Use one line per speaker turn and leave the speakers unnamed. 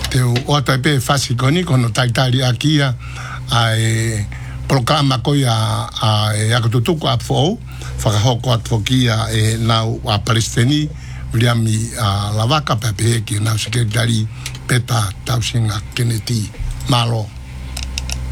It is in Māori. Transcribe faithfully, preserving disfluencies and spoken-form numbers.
te o ta pe fasi koni kono taitali akia ai programa ko ya a ya ko tuku a fo fa hoko at fokia e na a palestini Williami a la vaca pepe ki na sekretari peta tausinga keneti malo